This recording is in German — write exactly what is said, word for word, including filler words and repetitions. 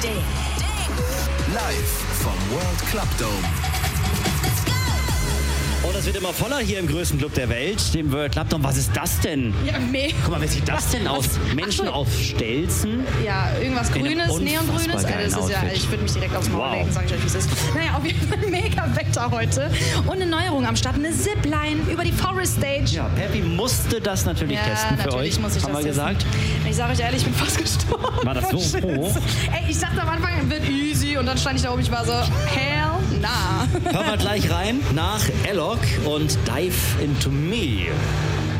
Live vom World Club Dome. Und es wird immer voller hier im größten Club der Welt, dem World Club Dome. Was ist das denn? Ja, meh. Guck mal, wie sieht das denn aus? Menschen so. auf Stelzen? Ja, irgendwas In einem Grünes, Neongrünes. unfassbar Also das ist ja, geilen ich würde mich direkt aufs Maul Wow. legen, sag ich euch, wie es ist. Naja, auf jeden Fall mega Wetter heute. Und eine Neuerung am Start, eine Zipline über die Forest Stage. Ja, Peppy musste das natürlich Ja, testen für natürlich euch, muss ich haben das wir testen. gesagt. Ich sage euch ehrlich, ich bin fast gestorben. War das so Shit. hoch? Ey, ich dachte am Anfang, es wird easy und dann stand ich da oben, ich war so, hell nah. Hören wir gleich rein nach Alok und Dive Into Me.